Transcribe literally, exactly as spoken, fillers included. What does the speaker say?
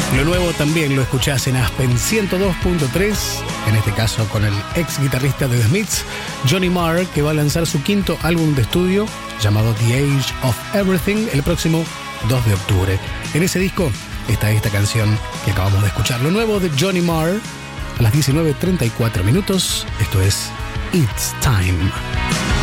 Lo nuevo también lo escuchás en Aspen ciento dos punto tres, en este caso con el ex guitarrista de The Smiths, Johnny Marr, que va a lanzar su quinto álbum de estudio llamado The Age of Everything el próximo dos de octubre. En ese disco está esta canción que acabamos de escuchar. Lo nuevo de Johnny Marr a las diecinueve treinta y cuatro minutos. Esto es It's Time.